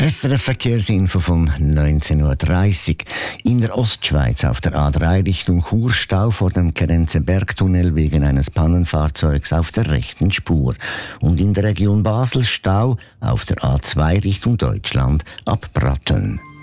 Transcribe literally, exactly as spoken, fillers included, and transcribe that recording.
S R F-Verkehrsinfo von neunzehn Uhr dreißig. In der Ostschweiz auf der A drei Richtung Chur Stau vor dem Kerenze-Bergtunnel wegen eines Pannenfahrzeugs auf der rechten Spur. Und in der Region Basel Stau auf der A zwei Richtung Deutschland ab Bratteln.